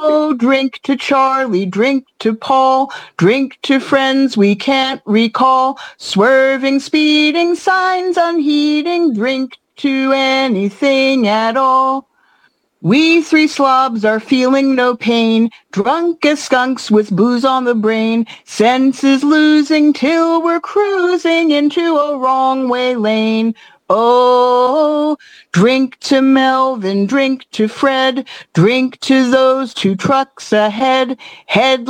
Oh, drink to Charlie, drink to Paul, drink to friends we can't recall, swerving, speeding, signs unheeding, drink to anything at all. We three slobs are feeling no pain, drunk as skunks with booze on the brain, senses losing till we're cruising into a wrong way lane. Oh, drink to Melvin, drink to Fred, drink to those 2 trucks ahead, head